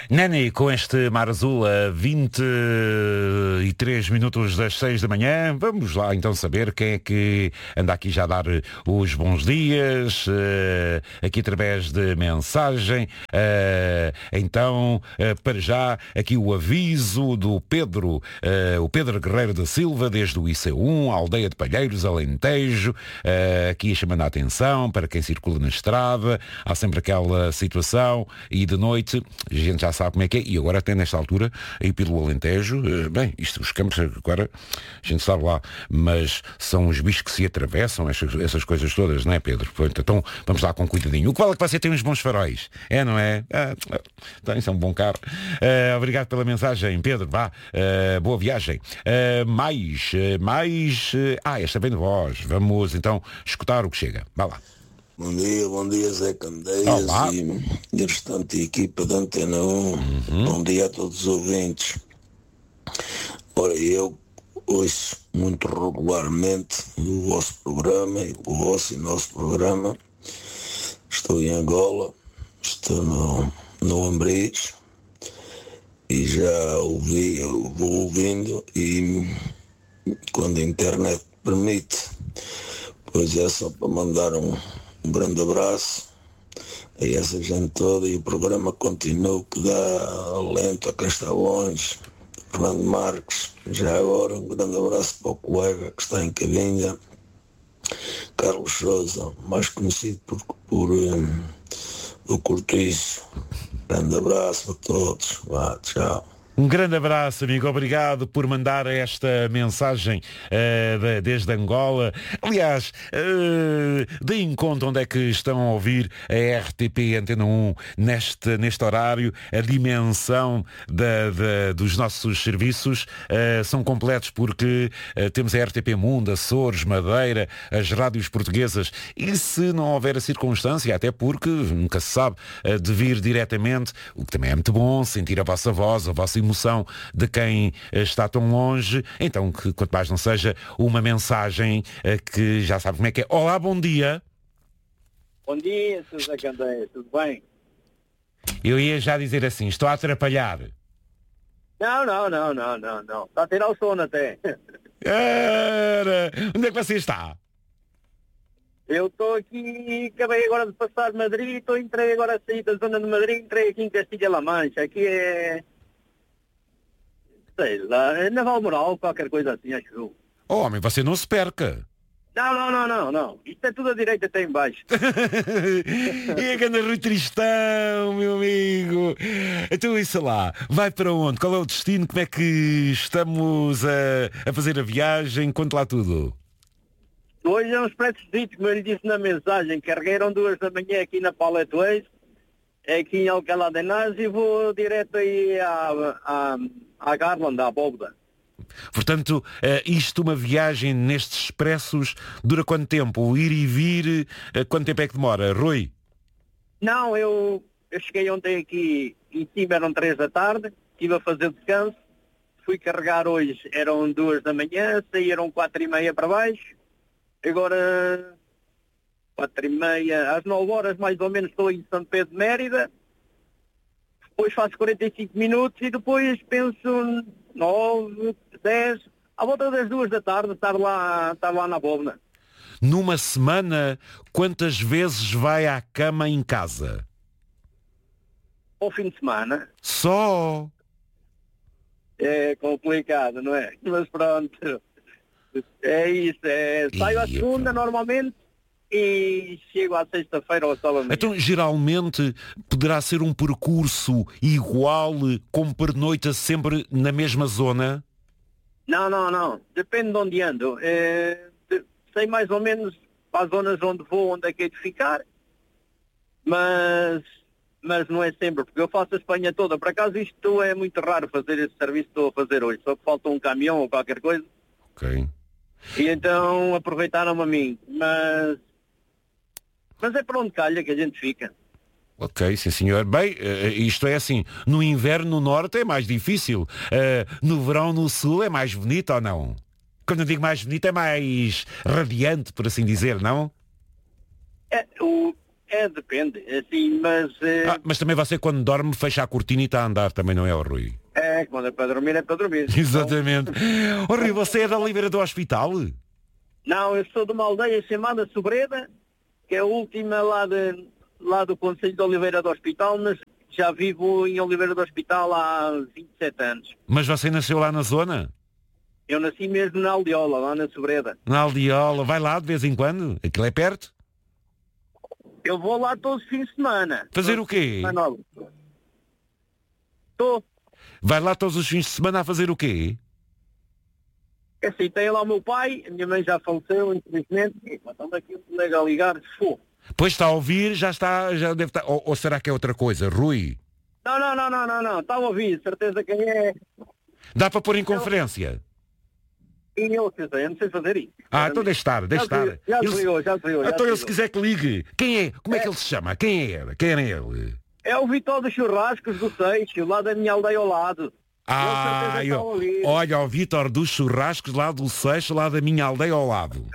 Nani, com este mar azul a 23 minutos das 6 da manhã, vamos lá então saber quem é que anda aqui já a dar os bons dias, aqui através de mensagem. Então, para já, aqui o aviso do Pedro, o Pedro Guerreiro da Silva, desde o IC1, a aldeia de Palheiros, Alentejo, aqui chamando a atenção para quem circula na estrada, há sempre aquela situação e de noite, a gente já sabe como é que é, e agora até nesta altura, aí pelo Alentejo, bem, isto, os campos agora, a gente sabe lá, mas são os bichos que se atravessam, essas coisas todas, não é, Pedro? Então, vamos lá com cuidadinho. O que vale é que você tem uns bons faróis, não é? Então, isso é um bom carro. Obrigado pela mensagem, Pedro, vá, boa viagem. Esta vem de voz, vamos então escutar o que chega, vá lá. Bom dia Zé Candeias. Olá. E a restante equipa da Antena 1. Bom dia a todos os ouvintes. Ora, eu ouço muito regularmente o vosso programa, o nosso programa. Estou em Angola, estou no Ambriz e já ouvi, eu vou ouvindo e quando a internet permite, pois é só para mandar um grande abraço a essa gente toda e o programa continua, que dá alento a quem está longe. Fernando Marques, já agora um grande abraço para o colega que está em cabinha, Carlos Sousa, mais conhecido por o Cortiço. Grande abraço a todos, vá, tchau. Um grande abraço, amigo. Obrigado por mandar esta mensagem desde Angola. Aliás, deem conta onde é que estão a ouvir a RTP Antena 1 neste horário. A dimensão dos nossos serviços são completos porque temos a RTP Mundo, Açores, Madeira, as rádios portuguesas. E se não houver a circunstância, até porque nunca se sabe, de vir diretamente, o que também é muito bom, sentir a vossa voz, a vossa emoção de quem está tão longe, então que quanto mais não seja uma mensagem que já sabe como é que é. Olá, bom dia. Bom dia, Sr. Zé Candeias, tudo bem? Eu ia já dizer assim, estou a atrapalhar. Não. Está a tirar o sono até. Onde é que você está? Eu estou aqui, acabei agora de passar de Madrid, entrei agora a sair da zona de Madrid, entrei aqui em Castilha-La Mancha. Aqui é... sei lá, é Navalmoral, qualquer coisa assim, acho eu. Oh, homem, você não se perca. Não. Isto é tudo à direita até em baixo. E a grande Rui Tristão, meu amigo. Então isso lá, vai para onde? Qual é o destino? Como é que estamos a fazer a viagem? Conte lá tudo. Hoje é uns preços ditos, como eu lhe disse na mensagem, carregaram 2 da manhã aqui na Palette Ways, aqui em Alcalá de Henares, e vou direto aí à Garland, à Bóveda. Portanto, isto, uma viagem nestes expressos, dura quanto tempo? O ir e vir, quanto tempo é que demora? Rui? Não, eu cheguei ontem aqui, em cima eram 3 da tarde, estive a fazer descanso, fui carregar hoje, eram 2 da manhã, saíram 4h30 para baixo, agora 4h30, às 9 horas mais ou menos estou em São Pedro de Mérida, depois faço 45 minutos e depois penso 9, 10, à volta das 2 da tarde estar lá na Bóveda. Numa semana, quantas vezes vai à cama em casa? Ao fim de semana. Só? É complicado, não é? Mas pronto. É isso. Saio à segunda normalmente e chego à sexta-feira ao sábado. Então, geralmente, poderá ser um percurso igual, como pernoita sempre na mesma zona? Não. Depende de onde ando. Sei mais ou menos para as zonas onde vou, onde é que é de ficar. Mas não é sempre, porque eu faço a Espanha toda. Por acaso isto é muito raro fazer esse serviço que estou a fazer hoje. Só que falta um caminhão ou qualquer coisa. Ok. E então aproveitaram-me a mim. Mas é para onde calha que a gente fica. Ok, sim senhor. Bem, isto é assim, no inverno no norte é mais difícil. No verão no sul é mais bonito ou não? Quando eu digo mais bonito é mais radiante, por assim dizer, não? Depende, assim, mas... Mas também você quando dorme fecha a cortina e está a andar, também não é, Rui? Quando é para dormir, é para dormir. Exatamente. Rui, você é da Oliveira do Hospital? Não, eu sou de uma aldeia chamada Sobreda, que é a última lá do Concelho de Oliveira do Hospital, mas já vivo em Oliveira do Hospital há 27 anos. Mas você nasceu lá na zona? Eu nasci mesmo na Aldeola, lá na Sobreda. Na Aldeola, vai lá de vez em quando? Aquilo é perto? Eu vou lá todos os fins de semana. Fazer o quê? Estou. Vai lá todos os fins de semana a fazer o quê? É assim, tem lá o meu pai, a minha mãe já faleceu, infelizmente. Estamos aqui um colega a ligar, fô. Pois está a ouvir, já deve estar... Ou será que é outra coisa, Rui? Não, está a ouvir, certeza quem é. Dá para pôr em conferência? Eu não sei fazer isso. Então deixa estar. Já desligou. Então ele se quiser que ligue. Quem é? Como é que ele se chama? Quem era? Quem era ele? É o Vitor dos Churrascos do Seixo, lá da minha aldeia ao lado. Olha, o Vitor dos Churrascos lá do Seixo, lá da minha aldeia ao lado.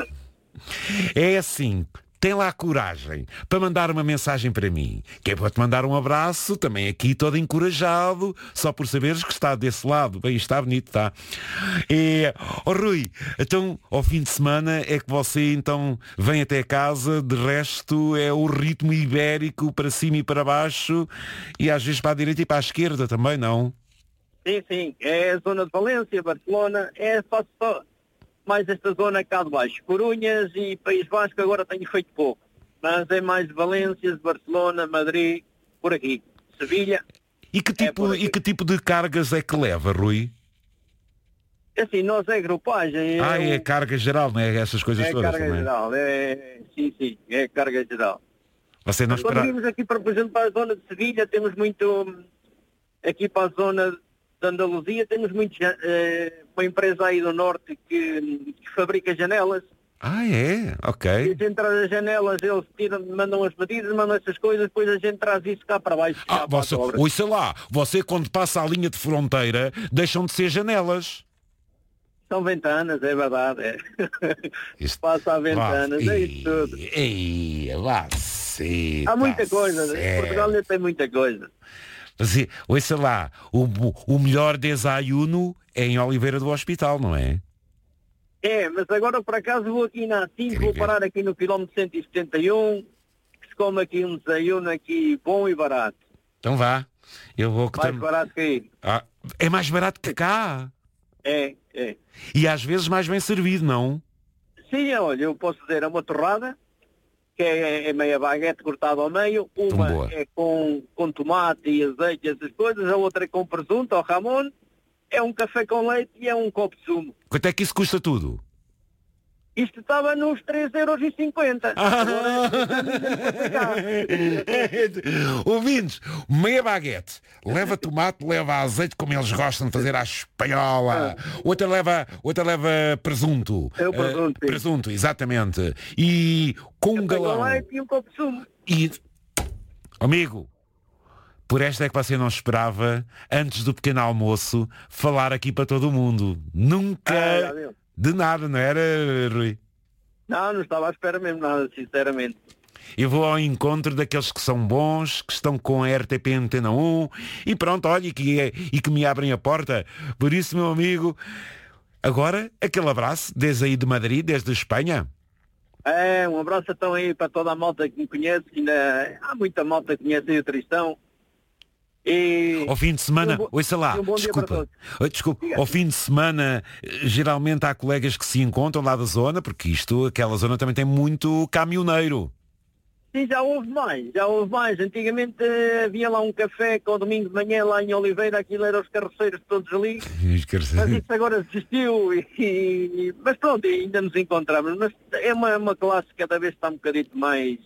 É assim, tem lá coragem para mandar uma mensagem para mim, que é para te mandar um abraço, também aqui todo encorajado, só por saberes que está desse lado. Bem, está bonito, está. Rui, então, ao fim de semana é que você então vem até casa, de resto é o ritmo ibérico para cima e para baixo, e às vezes para a direita e para a esquerda também, não? Sim, é a zona de Valência, Barcelona, faço só mais esta zona cá de baixo. Corunhas e País Vasco agora tenho feito pouco, mas é mais de Valência, de Barcelona, Madrid, por aqui. Sevilha. E que tipo de cargas é que leva, Rui? É assim, nós é grupagem. É carga geral, não é? Essas coisas todas. É carga geral, sim, é carga geral. Você não espera... Quando vimos aqui, por exemplo, para a zona de Sevilha, temos muito... Aqui para a zona de Andaluzia, temos muitos, uma empresa aí do Norte que fabrica janelas. É? Ok. E a gente traz as janelas, eles mandam as medidas, mandam essas coisas, depois a gente traz isso cá para baixo. Ouça lá, você quando passa a linha de fronteira, deixam de ser janelas. São ventanas, é verdade. Passa a ventanas, é isso tudo. Há muita coisa, Portugal ainda tem muita coisa. Ouça lá, o melhor desayuno é em Oliveira do Hospital, não é? Mas agora por acaso vou aqui na A5, vou parar aqui no quilómetro 171, que se come aqui um desayuno aqui bom e barato. Então vá, eu vou... Mais barato que aí. É mais barato que cá? É. E às vezes mais bem servido, não? Sim, olha, eu posso dizer, é uma torrada, que é meia baguete cortada ao meio, uma é com tomate e azeite, essas coisas, a outra é com presunto ou jamón, é um café com leite e é um copo de sumo. Quanto é que isso custa tudo? Isto estava nos 3,50 €. Ouvintes, meia baguete, leva tomate, leva azeite, como eles gostam de fazer à espanhola. Outra leva presunto. É o presunto. Presunto, exatamente. E com um galão. E um copo de sumo. Amigo, por esta é que você não esperava, antes do pequeno almoço, falar aqui para todo o mundo. Nunca... De nada, não era, Rui? Não estava à espera mesmo nada, sinceramente. Eu vou ao encontro daqueles que são bons, que estão com a RTP Antena 1 e pronto, olha, e que me abrem a porta. Por isso, meu amigo, agora, aquele abraço, desde aí de Madrid, desde a Espanha. Um abraço então aí para toda a malta que me conhece, que ainda há muita malta que conhece aí o Tristão. Ao fim de semana, ouça lá, desculpa, ao fim de semana geralmente há colegas que se encontram lá da zona, porque aquela zona também tem muito caminhoneiro. Sim, já houve mais. Antigamente havia lá um café que ao domingo de manhã lá em Oliveira, aquilo eram os carroceiros todos ali, mas isso agora desistiu, mas pronto, ainda nos encontramos, mas é uma classe que cada vez está um bocadinho mais...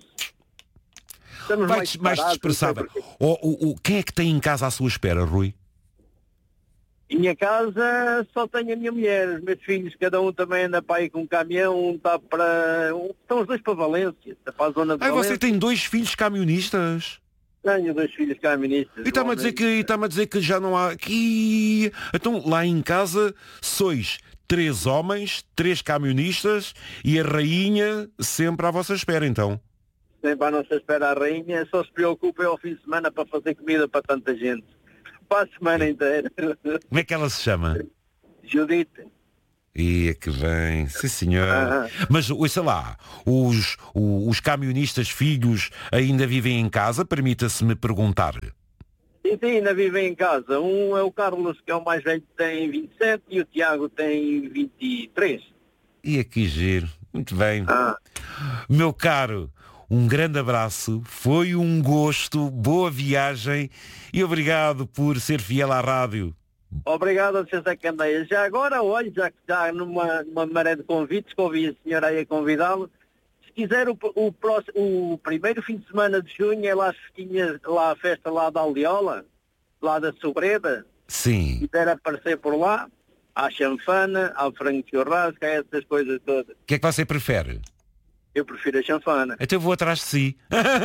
mais dispersável. Quem é que tem em casa à sua espera, Rui? Em minha casa só tenho a minha mulher, os meus filhos, cada um também anda para aí com um caminhão, estão os dois para Valência, para a zona de Valência. Você tem 2 filhos camionistas? Tenho 2 filhos camionistas. E está-me a dizer que já não há... Então, lá em casa, sois 3 homens, 3 camionistas e a rainha sempre à vossa espera, então. Sempre à nossa espera a rainha, só se preocupa ao fim de semana para fazer comida para tanta gente. Para a semana inteira. Como é que ela se chama? Judite. Ia que bem, sim senhor. Mas, ouça lá, os camionistas filhos ainda vivem em casa? Permita-se-me perguntar. Sim, ainda vivem em casa. Um é o Carlos, que é o mais velho, que tem 27, e o Tiago tem 23. Ia que giro, muito bem. Meu caro, um grande abraço, foi um gosto, boa viagem e obrigado por ser fiel à rádio. Obrigado a César Candeias. Já agora, olha, já que está numa maré de convites, convido a senhora aí a convidá-lo. Se quiser o primeiro fim de semana de junho é lá as festinhas, lá a festa lá da Aldeola, lá da Sobreda. Sim. Se quiser aparecer por lá, há chanfana, há frango de churrasco, há essas coisas todas. O que é que você prefere? Eu prefiro a chanfana. Então eu vou atrás de si.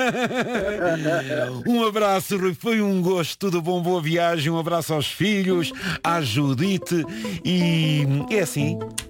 Um abraço, Rui. Foi um gosto. Tudo bom, boa viagem. Um abraço aos filhos, à Judite. E é assim.